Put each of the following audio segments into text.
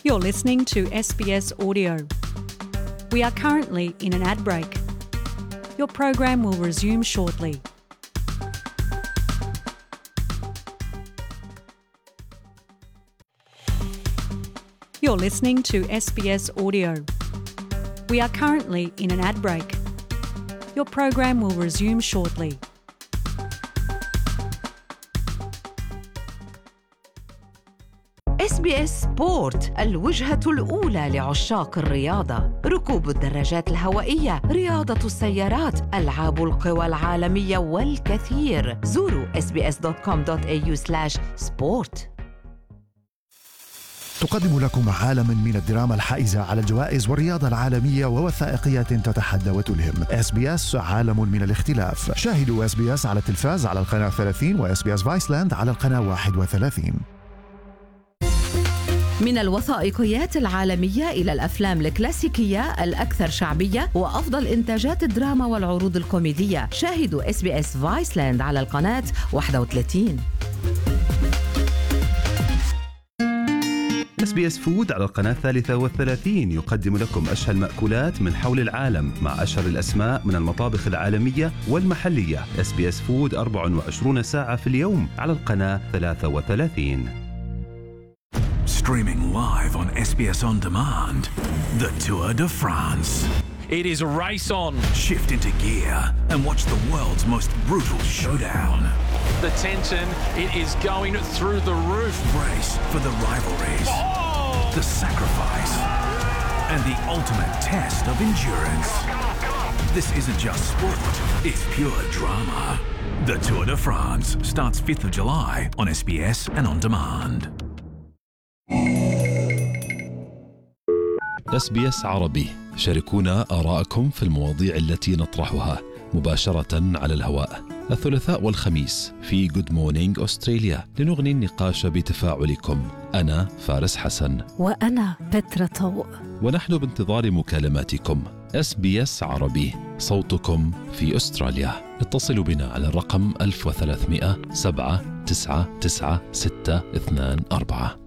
You're listening to SBS Audio. We are currently in an ad break. Your program will resume shortly. You're listening to SBS Audio. We are currently in an ad break. Your program will resume shortly. SBS سبورت، الوجهة الأولى لعشاق الرياضة. ركوب الدراجات الهوائية، رياضة السيارات، ألعاب القوى العالمية والكثير. زوروا sbs.com.au/sport. تقدم لكم عالما من الدراما الحائزة على الجوائز والرياضة العالمية ووثائقيات تتحدى وتلهم. SBS عالم من الاختلاف. شاهدوا SBS على التلفاز على القناة 30 و SBS فايسلاند على القناة 31. من الوثائقيات العالمية إلى الأفلام الكلاسيكية الأكثر شعبية وأفضل إنتاجات الدراما والعروض الكوميدية. شاهدوا SBS فايسلاند على القناة 31. SBS فود على القناة 33 يقدم لكم أشهى المأكولات من حول العالم مع أشهر الأسماء من المطابخ العالمية والمحلية. SBS فود 24 ساعة في اليوم على القناة 33. Streaming live on SBS On Demand, the Tour de France. It is a race on. Shift into gear and watch the world's most brutal showdown. The tension, it is going through the roof. Brace for the rivalries, the sacrifice, and the ultimate test of endurance. This isn't just sport, it's pure drama. The Tour de France starts 5th of July on SBS and On Demand. SBS عربي، شاركونا آراءكم في المواضيع التي نطرحها مباشرة على الهواء الثلاثاء والخميس في Good Morning أستراليا لنغني النقاش بتفاعلكم. أنا فارس حسن وأنا بترا طوق، ونحن بانتظار مكالماتكم. SBS عربي، صوتكم في أستراليا. اتصلوا بنا على الرقم 1300 799 624.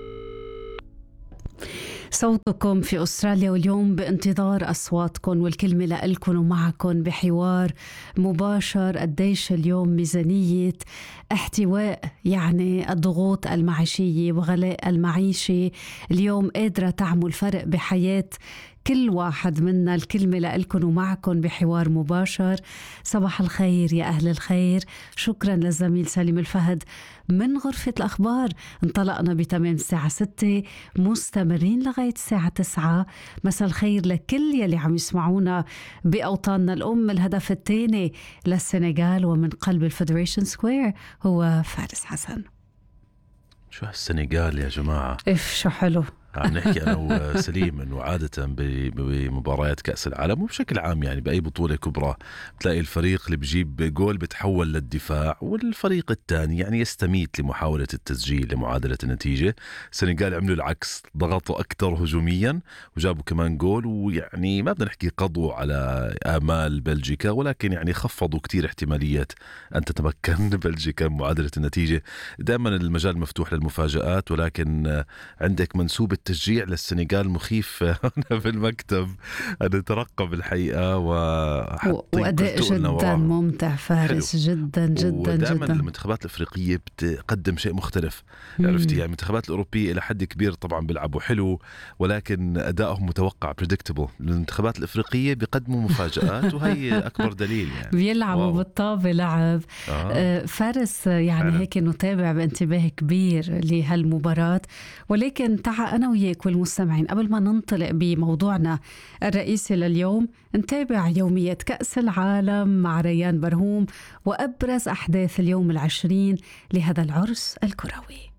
صوتكم في أستراليا، واليوم بانتظار أصواتكم والكلمة لألكم ومعكم بحوار مباشر. قديش اليوم ميزانية احتواء يعني الضغوط المعيشية وغلاء المعيشة اليوم قادرة تعمل فرق بحياة كل واحد منا؟ الكلمة لألكن ومعكن بحوار مباشر. صباح الخير يا أهل الخير. شكرا للزميل سليم الفهد من غرفة الأخبار. انطلقنا بتمام الساعة 6 مستمرين لغاية الساعة 9. مساء الخير لكل يلي عم يسمعونا بأوطاننا الأم. الهدف الثاني للسنغال ومن قلب الفيدريشن سكوير هو فارس حسن. شو هالسنغال يا جماعة؟ شو حلو. عم نحكي أنا وسليم إنه عادة بمباريات كأس العالم وبشكل عام يعني بأي بطولة كبرى تلاقي الفريق اللي بيجيب جول بتحول للدفاع والفريق الثاني يعني يستميت لمحاولة التسجيل لمعادلة النتيجة. السنغال عملوا العكس، ضغطوا أكثر هجوميا وجابوا كمان جول، ويعني ما بدنا نحكي قضوا على آمال بلجيكا، ولكن يعني خفضوا كتير احتمالية أن تتمكن بلجيكا من معادلة النتيجة. دائما المجال مفتوح للمفاجآت، ولكن عندك منسوب التشجيع للسنغال مخيف هنا في المكتب. أنا أترقب الحقيقة وأداء جدا ممتع فارس. جدا جدا ودائما جدا. المنتخبات الأفريقية بتقدم شيء مختلف. عرفتي يعني المنتخبات الأوروبية إلى حد كبير طبعا بيلعبوا حلو، ولكن أدائهم متوقع predictable. المنتخبات الأفريقية بيقدموا مفاجآت وهي أكبر دليل يعني بيلعبوا بالطابة لعب. فارس يعني فعلا. هيك نتابع بانتباه كبير لهالمباراة، ولكن تعا أنا وياك والمستمعين قبل ما ننطلق بموضوعنا الرئيسي لليوم نتابع يومية كأس العالم مع ريان برهوم وأبرز أحداث اليوم 20 لهذا العرس الكروي.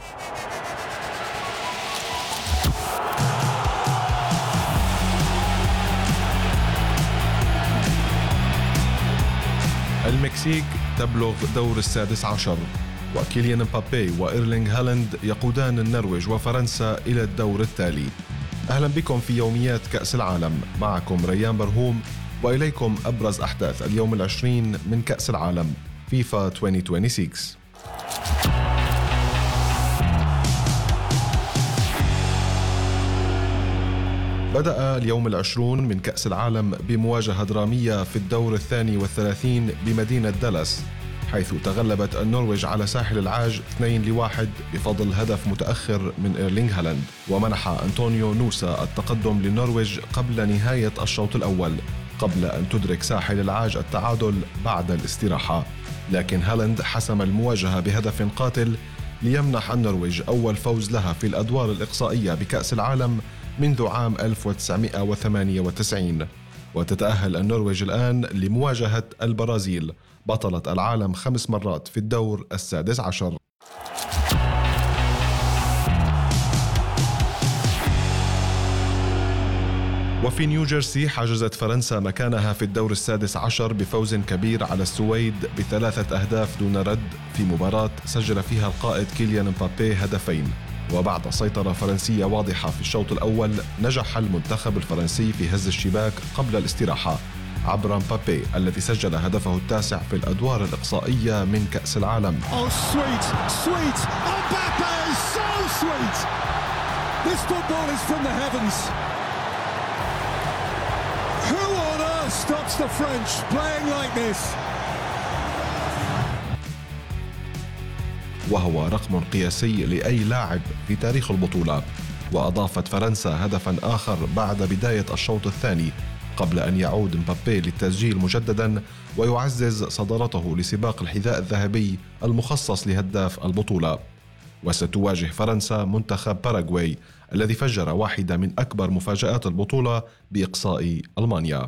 المكسيك تبلغ دور 16، وكيليان مبابي وإيرلينغ هالاند يقودان النرويج وفرنسا إلى الدور التالي. أهلا بكم في يوميات كأس العالم، معكم ريان برهوم، وإليكم أبرز أحداث اليوم 20 من كأس العالم فيفا 2026. بدأ اليوم 20 من كأس العالم بمواجهة درامية في الدور 32 بمدينة دالاس، حيث تغلبت النرويج على ساحل العاج 2-1 بفضل هدف متأخر من إيرلينغ هالاند، ومنح أنطونيو نوسا التقدم للنرويج قبل نهاية الشوط الأول، قبل أن تدرك ساحل العاج التعادل بعد الاستراحة. لكن هالاند حسم المواجهة بهدف قاتل ليمنح النرويج أول فوز لها في الأدوار الإقصائية بكأس العالم منذ عام 1998. وتتأهل النرويج الآن لمواجهة البرازيل بطلة العالم 5 مرات في الدور 16. وفي نيوجيرسي حجزت فرنسا مكانها في الدور 16 بفوز كبير على السويد ب3 أهداف دون رد في مباراة سجل فيها القائد كيليان مبابي هدفين. وبعد سيطرة فرنسية واضحة في الشوط الأول، نجح المنتخب الفرنسي في هز الشباك قبل الاستراحة عبر مبابي الذي سجل هدفه التاسع في الأدوار الإقصائية من كأس العالم. Stops the French playing like this. وهو رقم قياسي لأي لاعب في تاريخ البطولة. وأضافت فرنسا هدفاً آخر بعد بداية الشوط الثاني قبل أن يعود مبابي للتسجيل مجدداً ويعزز صدارته لسباق الحذاء الذهبي المخصص لهداف البطولة. وستواجه فرنسا منتخب باراغواي الذي فجر واحدة من أكبر مفاجآت البطولة بإقصاء ألمانيا.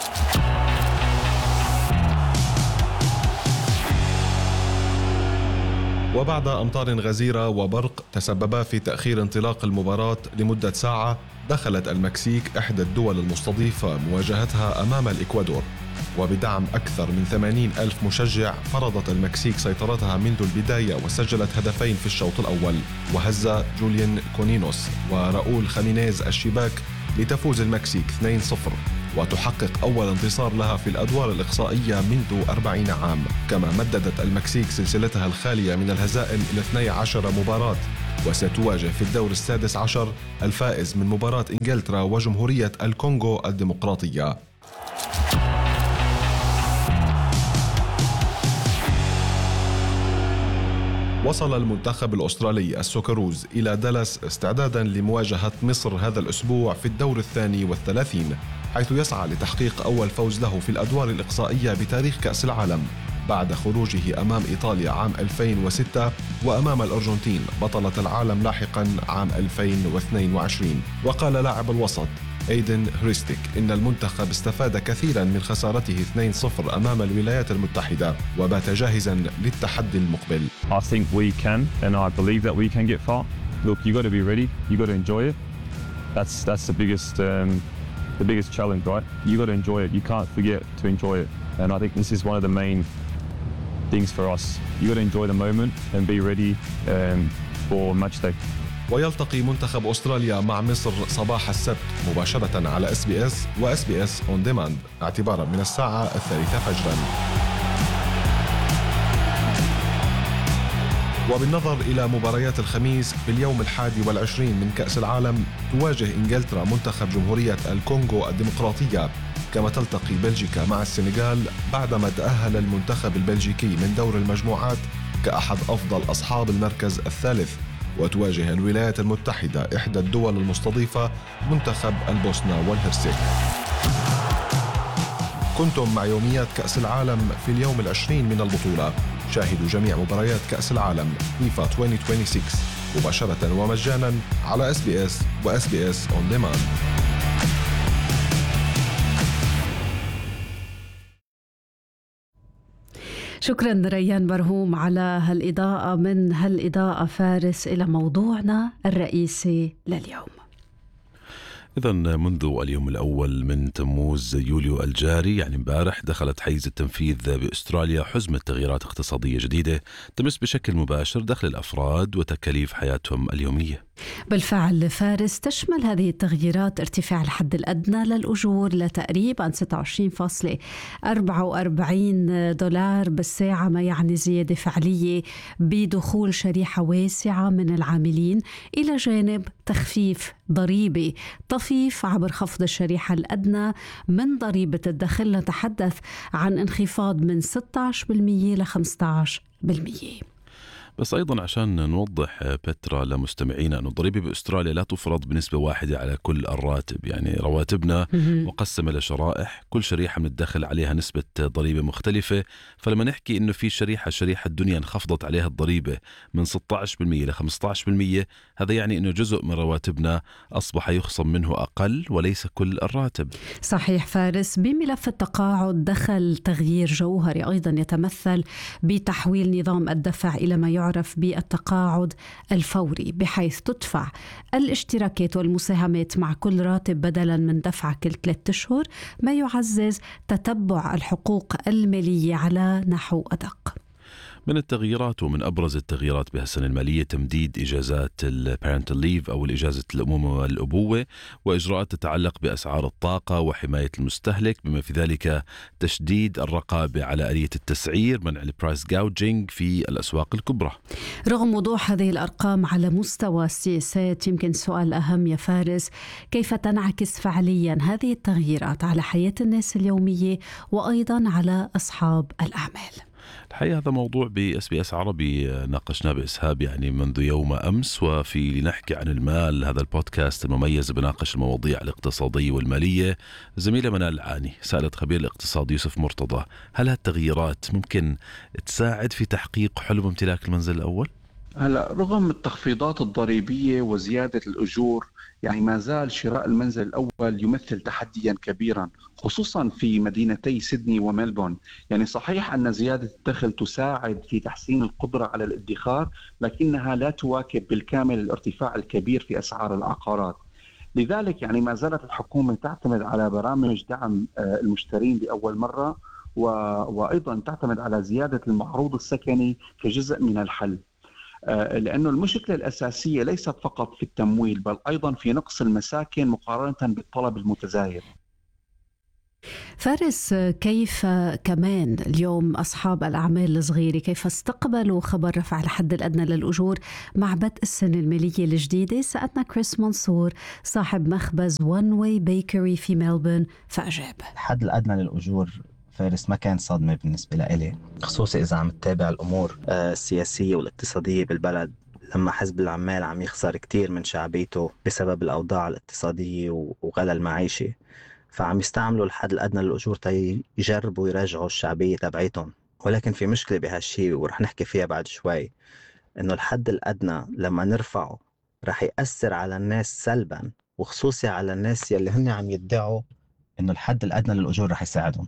وبعد أمطار غزيرة وبرق تسببا في تأخير انطلاق المباراة لمدة ساعة، دخلت المكسيك إحدى الدول المستضيفة مواجهتها أمام الإكوادور. وبدعم أكثر من 80,000 مشجع فرضت المكسيك سيطرتها منذ البداية وسجلت هدفين في الشوط الأول، وهز جوليان كونينوس وراؤول خامينيز الشباك لتفوز المكسيك 2-0 وتحقق أول انتصار لها في الأدوار الإقصائية منذ 40 عام. كما مددت المكسيك سلسلتها الخالية من الهزائم إلى 12 مباراة، وستواجه في الدور 16 الفائز من مباراة إنجلترا وجمهورية الكونغو الديمقراطية. وصل المنتخب الأسترالي السوكروز إلى دالاس استعداداً لمواجهة مصر هذا الأسبوع في الدور 32، حيث يسعى لتحقيق أول فوز له في الأدوار الإقصائية بتاريخ كأس العالم بعد خروجه أمام إيطاليا عام 2006 وأمام الأرجنتين بطلة العالم لاحقاً عام 2022. وقال لاعب الوسط ايدن هريستيك إن المنتخب استفاد كثيراً من خسارته 2-0 أمام الولايات المتحدة وبات جاهزاً للتحدي المقبل. I think we can and I believe that we can get far. Look, you got to be ready. You got to enjoy it. That's the biggest challenge, right? You got to enjoy it. You can't forget to enjoy it. And I think this is one of the main things for us. You got to enjoy the moment and be ready for match day. ويلتقي منتخب أستراليا مع مصر صباح السبت مباشرة على SBS و SBS On Demand اعتبارا من الساعة 3 فجرا. وبالنظر إلى مباريات الخميس في اليوم 21 من كأس العالم، تواجه إنجلترا منتخب جمهورية الكونغو الديمقراطية، كما تلتقي بلجيكا مع السنغال بعدما تأهل المنتخب البلجيكي من دور المجموعات كأحد أفضل أصحاب المركز الثالث. وتواجه الولايات المتحدة إحدى الدول المستضيفة منتخب البوسنة والهرسك. كنتم مع يوميات كأس العالم في اليوم 20 من البطولة. شاهدوا جميع مباريات كأس العالم فيفا 2026 مباشرة ومجانا على SBS و SBS On Demand. شكرا ريان برهوم على هالإضاءة. من هالإضاءة فارس إلى موضوعنا الرئيسي لليوم. إذن منذ اليوم الأول من تموز يوليو الجاري، يعني امبارح، دخلت حيز التنفيذ بأستراليا حزمة تغييرات اقتصادية جديدة تمس بشكل مباشر دخل الأفراد وتكاليف حياتهم اليومية. بالفعل فارس، تشمل هذه التغييرات ارتفاع الحد الأدنى للأجور لتقريبا $26.44 بالساعة، ما يعني زيادة فعلية بدخول شريحة واسعة من العاملين، إلى جانب تخفيف ضريبي طفيف عبر خفض الشريحة الأدنى من ضريبة الدخل. نتحدث عن انخفاض من 16% ل 15%. بس أيضا عشان نوضح بترا لمستمعينا أن الضريبة بأستراليا لا تفرض بنسبة واحدة على كل الراتب، يعني رواتبنا مقسمة لشرائح، كل شريحة من الدخل عليها نسبة ضريبة مختلفة. فلما نحكي أنه في شريحة الدنيا انخفضت عليها الضريبة من 16% ل 15%، هذا يعني أنه جزء من رواتبنا أصبح يخصم منه أقل وليس كل الراتب. صحيح فارس. بملف التقاعد دخل تغيير جوهري أيضا يتمثل بتحويل نظام الدفع إلى ما يعرف بالتقاعد الفوري، بحيث تدفع الاشتراكات والمساهمات مع كل راتب بدلا من دفع كل 3 أشهر، ما يعزز تتبع الحقوق المالية على نحو أدق. من التغييرات ومن أبرز التغييرات بهالسنة المالية تمديد إجازات البارنتال ليف أو الإجازة الأمومة والأبوة، وإجراءات تتعلق بأسعار الطاقة وحماية المستهلك، بما في ذلك تشديد الرقابة على آلية التسعير، منع البرايس جاوجينج في الأسواق الكبرى. رغم وضوح هذه الأرقام على مستوى السياسات، يمكن سؤال أهم يا فارس: كيف تنعكس فعليا هذه التغييرات على حياة الناس اليومية وأيضا على أصحاب الأعمال؟ الحقيقة هذا موضوع بSBS عربي ناقشناه بإسهاب يعني منذ يوم أمس، وفي لنحكي عن المال هذا البودكاست المميز بناقش المواضيع الاقتصادية والمالية، زميلة منال العاني سألت خبير الاقتصاد يوسف مرتضى: هل هالتغييرات ممكن تساعد في تحقيق حلم امتلاك المنزل الأول؟ هلا رغم التخفيضات الضريبية وزيادة الأجور، يعني ما زال شراء المنزل الأول يمثل تحديا كبيرا، خصوصا في مدينتي سيدني وملبورن. يعني صحيح أن زيادة الدخل تساعد في تحسين القدرة على الادخار، لكنها لا تواكب بالكامل الارتفاع الكبير في أسعار العقارات. لذلك يعني ما زالت الحكومة تعتمد على برامج دعم المشترين لأول مرة، وأيضا تعتمد على زيادة المعروض السكني كجزء من الحل، لأنه المشكلة الأساسية ليست فقط في التمويل، بل أيضا في نقص المساكن مقارنة بالطلب المتزايد. فارس، كيف كمان اليوم أصحاب الأعمال الصغيرة كيف استقبلوا خبر رفع الحد الأدنى للأجور مع بدء السنة المالية الجديدة؟ سألنا كريس منصور صاحب مخبز One Way Bakery في ملبورن فأجاب. الحد الأدنى للأجور فارس ما كان صدمة بالنسبة لإلي، خصوصي إذا عم تتابع الأمور السياسية والاقتصادية بالبلد، لما حزب العمال عم يخسر كتير من شعبيته بسبب الأوضاع الاقتصادية وغلا المعيشة، فعم يستعملوا الحد الأدنى للأجور يجربوا يراجعوا الشعبية تبعيتهم. ولكن في مشكلة بهالشي ورح نحكي فيها بعد شوي، إنه الحد الأدنى لما نرفعه رح يأثر على الناس سلبا، وخصوصي على الناس يلي هن عم يدعوا إنه الحد الأدنى للأجور رح يساعدهم.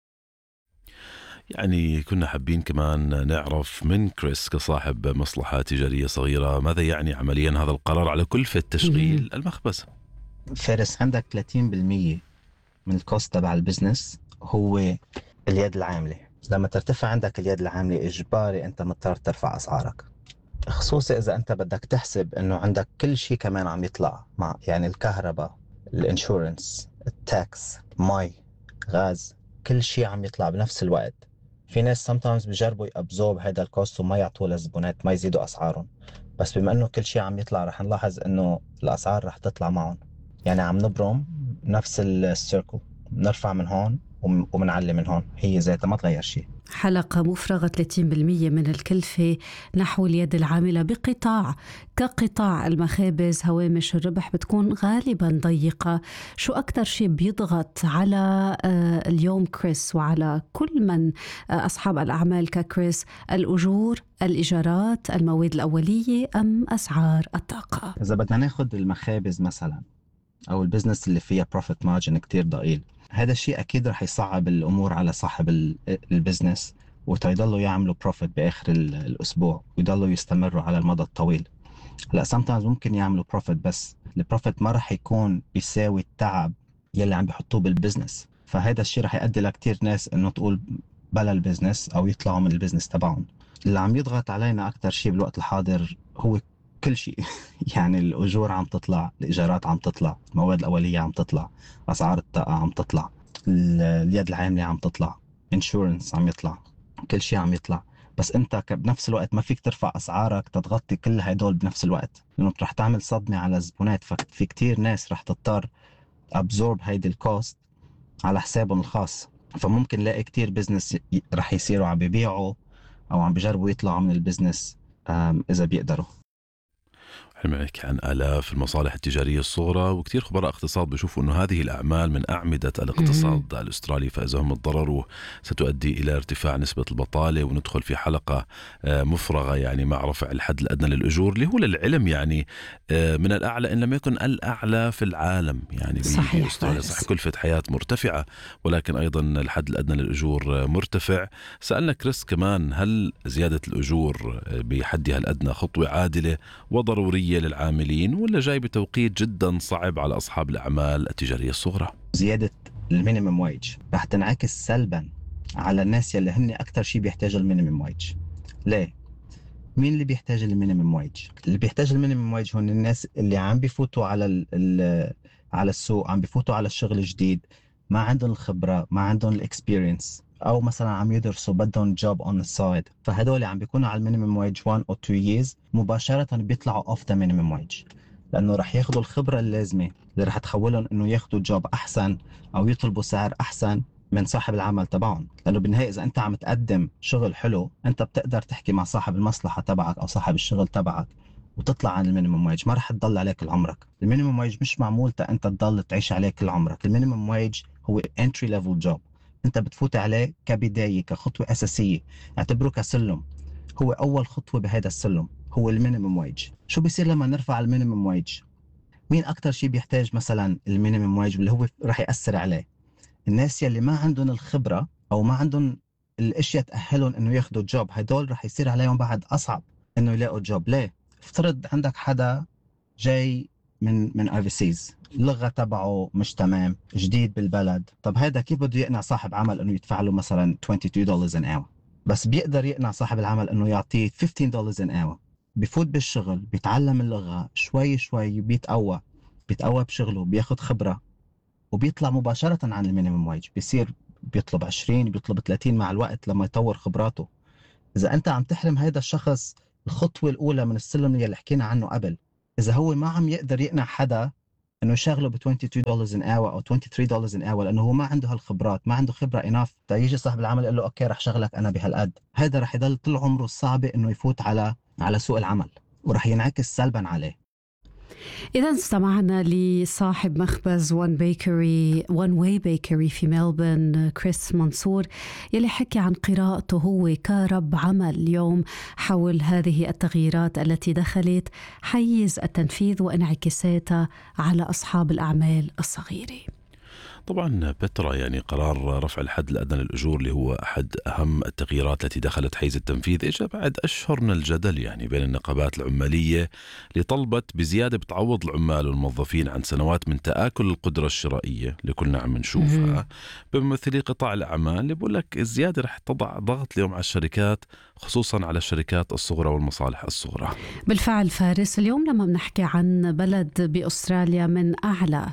يعني كنا حابين كمان نعرف من كريس كصاحب مصلحة تجارية صغيرة ماذا يعني عمليا هذا القرار على كلفة تشغيل المخبز. فارس، عندك 30% من الكوست تبع البزنس هو اليد العاملة. لما ترتفع عندك اليد العاملة إجباري أنت مضطر ترفع أسعارك، خصوصي إذا أنت بدك تحسب أنه عندك كل شيء كمان عم يطلع مع، يعني الكهرباء، الانشورنس، التاكس، مي، غاز، كل شيء عم يطلع بنفس الوقت. في ناس sometimes بيجربوا يأبزورب هذا الكوست وما يعطوه للزبونات، ما يزيدوا أسعارهم، بس بما أنه كل شيء عم يطلع رح نلاحظ أنه الأسعار رح تطلع معهم. يعني عم نبرم نفس السيركل، نرفع من هون ومنعلي من هون، هي ذاتها ما تغير شيء. حلقة مفرغة 30% من الكلفة نحو اليد العاملة بقطاع كقطاع المخابز. هوامش الربح بتكون غالبا ضيقة. شو أكتر شيء بيضغط على اليوم كريس وعلى كل من أصحاب الأعمال ككريس؟ الأجور، الإيجارات، المواد الأولية، أم أسعار الطاقة؟ إذا بدنا ناخد المخابز مثلا أو البزنس اللي فيها profit margin كتير ضئيل، هذا الشيء أكيد رح يصعب الأمور على صاحب البزنس، وتيضلوا يعملوا بروفيت بآخر الأسبوع ويضلوا يستمروا على المدى الطويل. لا sometimes ممكن يعملوا بروفيت، بس البروفيت ما رح يكون بيساوي التعب يلي عم بيحطوه بالبزنس. فهذا الشيء رح يؤدي لكتير ناس إنه تقول بلا البزنس أو يطلعوا من البزنس تبعهم. اللي عم يضغط علينا أكتر شيء بالوقت الحاضر هو كل شيء. يعني الأجور عم تطلع، الإيجارات عم تطلع، المواد الأولية عم تطلع، أسعار الطاقة عم تطلع، اليد العاملة عم تطلع، انشورنس عم يطلع، كل شيء عم يطلع. بس انت بنفس الوقت ما فيك ترفع اسعارك تتغطي كل هدول بنفس الوقت، لانه رح تعمل صدمة على الزبونات. ففي كتير ناس رح تضطر ابزورب هيدي الكوست على حسابهم الخاص. فممكن لاقي كتير بزنس رح يصيروا عم بيبيعوا او عم بيجربوا يطلعوا من البزنس اذا بيقدروا. احنا بنحكي عن آلاف المصالح التجارية الصغرى، وكتير خبراء اقتصاد بيشوفوا أنه هذه الأعمال من أعمدة الاقتصاد الأسترالي، فإذا هم تضرروا ستؤدي إلى ارتفاع نسبة البطالة، وندخل في حلقة مفرغة يعني مع رفع الحد الأدنى للأجور اللي هو للعلم يعني من الأعلى إن لم يكن الأعلى في العالم. يعني بأستراليا صح كلفة حياة مرتفعة، ولكن أيضا الحد الأدنى للأجور مرتفع. سألنا كريس كمان، هل زيادة الأجور بحدها الأدنى خطوة عادلة وضرورية للعاملين، ولا جاي بتوقيت جدا صعب على أصحاب الأعمال التجارية الصغرى؟ زيادة المينيمم وايج رح تنعكس سلبا على الناس يلي هن أكتر شيء بيحتاجوا المينيمم وايج. ليه؟ مين اللي بيحتاج المينيمم وايج؟ اللي بيحتاج المينيمم وايج هن الناس اللي عم بيفوتوا على السوق، عم بيفوتوا على الشغل جديد، ما عندهم الخبرة، ما عندهم الاكسبيرينس، او مثلا عم يدرسوا بدهم جوب اون السايد. فهدول عم بيكونوا على المينيمم وايج 1 او 2 years مباشرة بيطلعوا اوف ذا مينيمم وايج، لانه رح ياخذوا الخبرة اللازمة اللي رح تخولهم انه ياخذوا جوب احسن او يطلبوا سعر احسن من صاحب العمل تبعهم. لانه بالنهاية اذا انت عم تقدم شغل حلو، انت بتقدر تحكي مع صاحب المصلحة تبعك او صاحب الشغل تبعك وتطلع عن المينيمم وايج، ما رح تضل عليك كل عمرك. المينيمم وايج مش معمول انت تضل تعيش عليه كل عمرك. المينيمم وايج هو entry level job، انت بتفوت عليه كبداية، كخطوة أساسية، اعتبره كسلم. هو أول خطوة بهذا السلم هو المينيمم وايج. شو بيصير لما نرفع المينيمم وايج؟ مين أكتر شيء بيحتاج مثلا المينيمم وايج اللي هو رح يأثر عليه؟ الناس يلي ما عندهم الخبرة أو ما عندهم الاشياء تأهلهم إنه ياخدوا جوب، هدول رح يصير عليهم بعد أصعب إنه يلاقوا جوب. ليه؟ افترض عندك حدا جاي من overseas، اللغة تبعه مش تمام، جديد بالبلد. طب هذا كيف بده يقنع صاحب عمل انه يدفع له مثلا $22 an hour؟ بس بيقدر يقنع صاحب العمل انه يعطيه $15 an hour. بيفوت بالشغل، بيتعلم اللغة شوي شوي، بيتقوى بشغله، بياخد خبرة، وبيطلع مباشرة عن المينيمم وايج. بيصير بيطلب 20، بيطلب 30 مع الوقت لما يطور خبراته. إذا أنت عم تحرم هذا الشخص الخطوة الأولى من السلم اللي حكينا عنه قبل، إذا هو ما عم يقدر يقنع حدا إنه يشغله $22 an hour أو $23 an hour، لأنه هو ما عنده هالخبرات، ما عنده خبرة إناف يجي صاحب العمل يقول له أوكي رح شغلك أنا بهالقد، هذا رح يضل طول عمره صعب إنه يفوت على سوق العمل، ورح ينعكس سلبا عليه. إذا استمعنا لصاحب مخبز وان واي بيكري في ملبورن، كريس منصور، يلي حكي عن قراءته هو كرب عمل اليوم حول هذه التغييرات التي دخلت حيز التنفيذ وانعكاساتها على أصحاب الأعمال الصغيرة. طبعا بترا، يعني قرار رفع الحد الأدنى للأجور اللي هو أحد أهم التغييرات التي دخلت حيز التنفيذ إجا بعد أشهر من الجدل يعني بين النقابات العمالية اللي طلبت بزيادة بتعوض العمال والموظفين عن سنوات من تآكل القدرة الشرائية اللي كلنا عم نشوفها، بممثلي قطاع الأعمال اللي بقول لك الزيادة رح تضع ضغط اليوم على الشركات، خصوصا على الشركات الصغرى والمصالح الصغرى. بالفعل فارس، اليوم لما بنحكي عن بلد بأستراليا من أعلى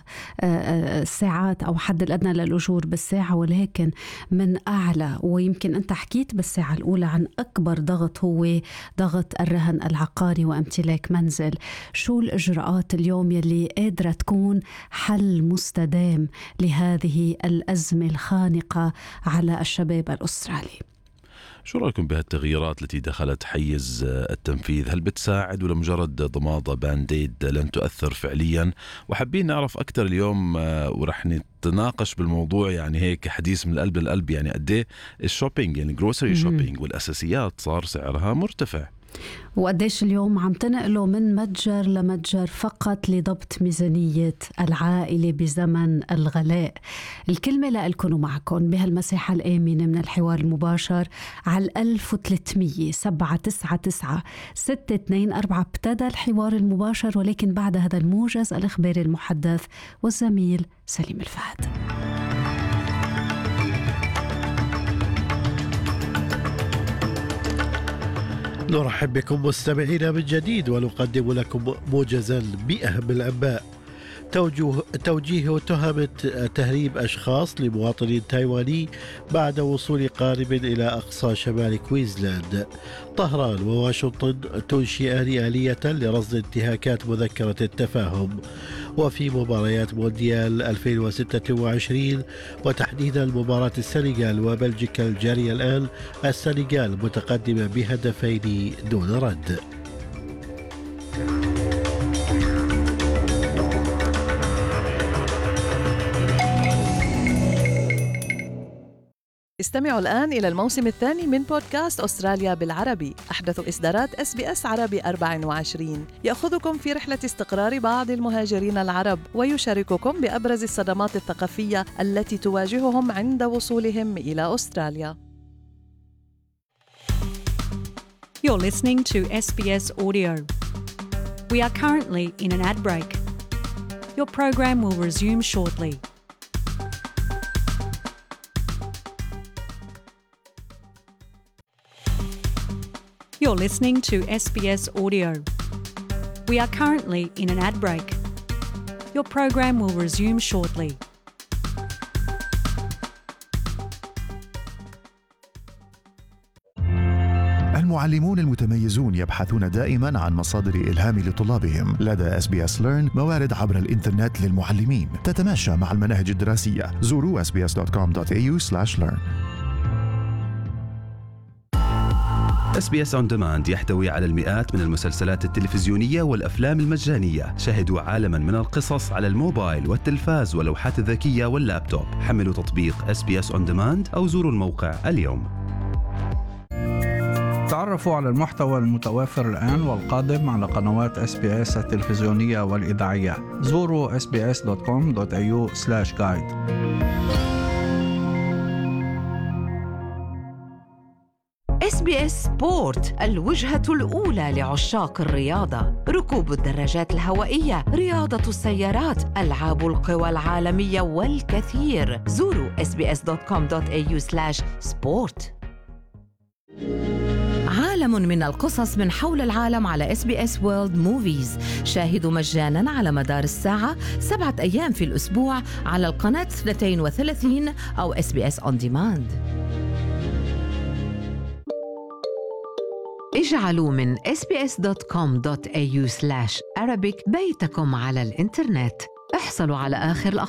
الساعات أو حد الأدنى للأجور بالساعة، ولكن من أعلى، ويمكن أنت حكيت بالساعة الأولى عن أكبر ضغط هو ضغط الرهن العقاري وامتلاك منزل. شو الإجراءات اليوم يلي قادرة تكون حل مستدام لهذه الأزمة الخانقة على الشباب الأسترالي؟ شو رأيكم بهالتغييرات التي دخلت حيز التنفيذ؟ هل بتساعد ولا مجرد ضمادة بانديد لن تؤثر فعليا؟ وحابين نعرف أكثر اليوم ورح نتناقش بالموضوع، يعني هيك حديث من القلب للقلب، يعني قد ايه الشوبينج، يعني جروسري شوبينج والأساسيات صار سعرها مرتفع، وقديش اليوم عم تنقلوا من متجر لمتجر فقط لضبط ميزانية العائلة بزمن الغلاء. الكلمة لألكن معكم بهالمساحة الآمنة من الحوار المباشر على 1300-799-624. ابتدى الحوار المباشر، ولكن بعد هذا الموجز الإخباري المحدث والزميل سليم الفهد. نرحب بكم مستمعينا من جديد ونقدم لكم موجزا بأهم الأنباء. توجيه تهم تهريب أشخاص لمواطن تايواني بعد وصول قارب إلى أقصى شمال كوينزلاند. طهران وواشنطن تنشئان آلية لرصد انتهاكات مذكرة التفاهم. وفي مباريات مونديال 2026 وتحديدا مباراة السنغال وبلجيكا الجارية الآن، السنغال متقدمة بهدفين دون رد. استمعوا الآن إلى الموسم الثاني من بودكاست أستراليا بالعربي، أحدث إصدارات SBS عربي 24، يأخذكم في رحلة استقرار بعض المهاجرين العرب ويشارككم بأبرز الصدمات الثقافية التي تواجههم عند وصولهم إلى أستراليا. You're listening to SBS Audio. We are currently in an ad break. Your program will resume shortly. You're listening to SBS Audio. We are currently in an ad break. Your program will resume shortly. المعلمون المتميزون يبحثون دائما عن مصادر إلهام لطلابهم. لدى SBS Learn موارد عبر الإنترنت للمعلمين تتماشى مع المناهج الدراسية. زوروا sbs.com.au/learn. SBS On Demand يحتوي على المئات من المسلسلات التلفزيونية والأفلام المجانية. شاهدوا عالماً من القصص على الموبايل والتلفاز واللوحات الذكية واللابتوب. حملوا تطبيق SBS On Demand أو زوروا الموقع اليوم. تعرفوا على المحتوى المتوافر الآن والقادم على قنوات SBS التلفزيونية والإذاعية. زوروا sbs.com.au/guide. SBS سبورت، الوجهة الأولى لعشاق الرياضة. ركوب الدراجات الهوائية، رياضة السيارات، ألعاب القوى العالمية والكثير. زوروا sbs.com.au/sport. عالم من القصص من حول العالم على SBS World Movies. شاهدوا مجاناً على مدار الساعة 7 أيام في الأسبوع على القناة 32 أو SBS On Demand. اجعلوا من sbs.com.au/arabic بيتكم على الإنترنت. احصلوا على آخر